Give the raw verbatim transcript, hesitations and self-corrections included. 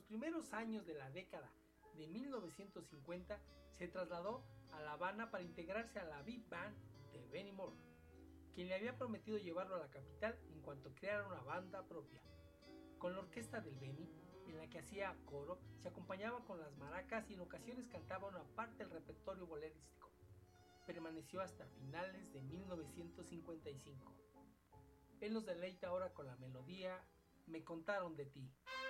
primeros años de la década de mil novecientos cincuenta se trasladó a La Habana para integrarse a la Big Band de Benny Moore, quien le había prometido llevarlo a la capital en cuanto creara una banda propia. Con la orquesta del Benny, en la que hacía coro, se acompañaba con las maracas y en ocasiones cantaba una parte del repertorio bolerístico. Permaneció hasta finales de mil novecientos cincuenta y cinco. Él nos deleita ahora con la melodía Me contaron de ti.